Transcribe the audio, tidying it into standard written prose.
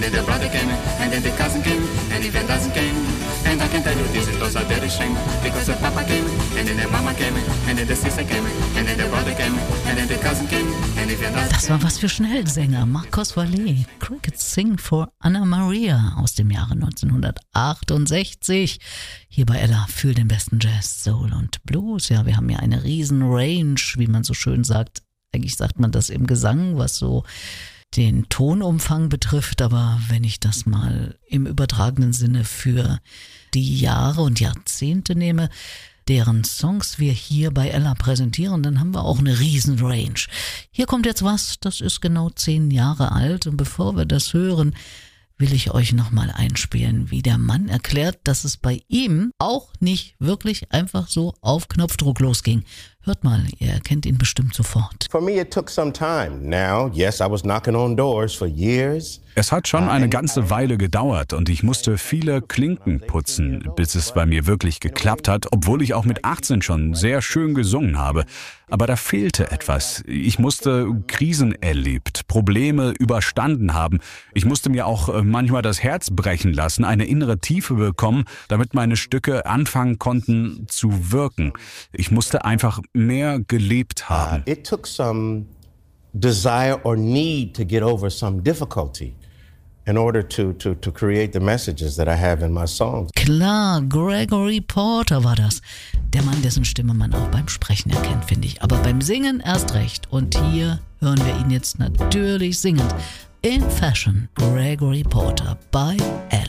Then the brother came, and then the cousin came, and even doesn't came. And I can tell you this, it was a dirty shame. Because the papa came, and then the mama came, and then the sister came, and then the brother came, and then the cousin came, and even doesn't. Das war was für Schnellsänger. Marcos Valle. Crickets Sing for Anna Maria aus dem Jahre 1968. Hier bei Ella für den besten Jazz, Soul und Blues. Ja, wir haben ja eine riesen Range, wie man so schön sagt. Eigentlich sagt man das im Gesang, was so den Tonumfang betrifft, aber wenn ich das mal im übertragenen Sinne für die Jahre und Jahrzehnte nehme, deren Songs wir hier bei Ella präsentieren, dann haben wir auch eine riesen Range. Hier kommt jetzt was, das ist genau 10 Jahre alt, und bevor wir das hören, will ich euch nochmal einspielen, wie der Mann erklärt, dass es bei ihm auch nicht wirklich einfach so auf Knopfdruck losging. Hört mal, ihr kennt ihn bestimmt sofort. For me, it took some time. Now, yes, I was knocking on doors for years. Es hat schon eine ganze Weile gedauert und ich musste viele Klinken putzen, bis es bei mir wirklich geklappt hat, obwohl ich auch mit 18 schon sehr schön gesungen habe. Aber da fehlte etwas. Ich musste Krisen erlebt, Probleme überstanden haben. Ich musste mir auch manchmal das Herz brechen lassen, eine innere Tiefe bekommen, damit meine Stücke anfangen konnten zu wirken. Ich musste einfach mehr gelebt haben. It took some desire or need to get over some difficulty in order to create the messages that I have in my songs. Klar, Gregory Porter war das. Der Mann, dessen Stimme man auch beim Sprechen erkennt, finde ich. Aber beim Singen erst recht. Und hier hören wir ihn jetzt natürlich singend. In Fashion, Gregory Porter bei Ella.